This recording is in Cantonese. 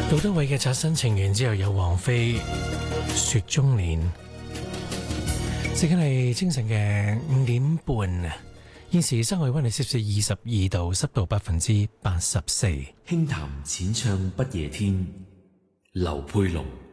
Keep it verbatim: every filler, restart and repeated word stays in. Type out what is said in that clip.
杜德偉嘅《擦身情緣》之後有王菲《雪中蓮》，時間係清晨嘅五點半啊！現時室外溫度攝氏二十二度，濕度百分之八十四。 輕談淺唱不夜天，劉佩龍。